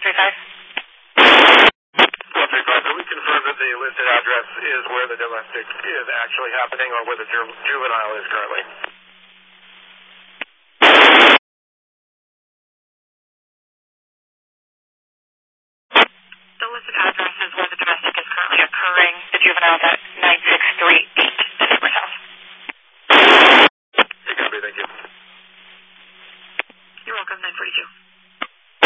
135, can we confirm that the listed address is where the domestic is actually happening or where the juvenile is currently? The listed address is where the domestic is currently occurring. The juvenile that